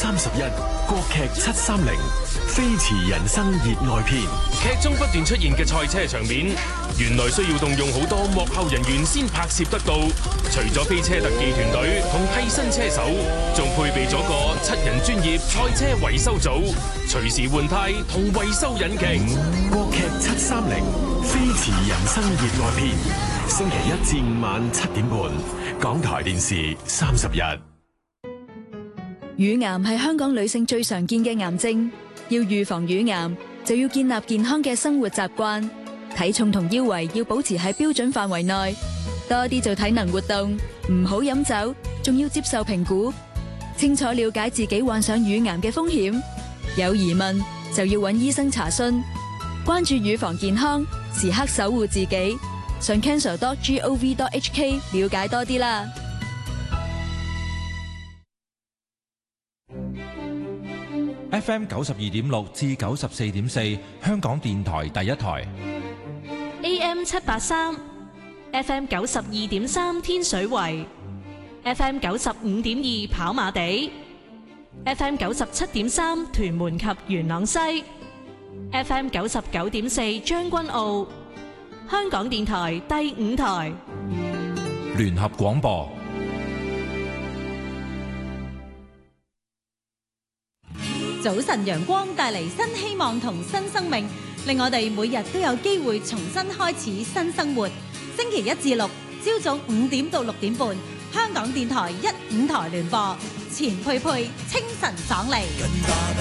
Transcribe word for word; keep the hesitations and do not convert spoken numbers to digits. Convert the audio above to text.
三十一，國劇七三零，飛馳人生熱愛篇。 劇中不斷出現嘅賽車場面，原來需要動用好多幕後人員先拍攝得到。除咗飛車特技團隊同替身車手，仲配備咗個七人專業賽車維修組，隨時換胎同維修引擎。 國劇七三零，飛馳人生熱愛篇，星期一至五晚七點半，港台電視三十一。 乳癌係香港女性最常見嘅癌症，要預防乳癌就要建立健康嘅生活習慣，體重同腰圍要保持喺標準範圍內，多啲做體能活動，唔好飲酒，仲要接受評估，清楚了解自己患上乳癌嘅風險，有疑問就要揾醫生查詢，關注乳房健康，時刻守護自己，上 cancer dot gov dot h k 了解多啲啦。 F M 九十二點六至九十四點四，香港電台第一台。 A M 七八三，F M 九十二點三天水圍，F M 九十五點二跑馬地，F M 九十七點三屯門及元朗西，F M 九十九點四將軍澳，香港電台第五台聯合廣播。 早晨陽光帶嚟新希望同新生命，令我哋每日都有機會重新開始新生活。星期一至六朝早五點到六點半，香港電台一五台聯播，錢佩佩清晨爽利。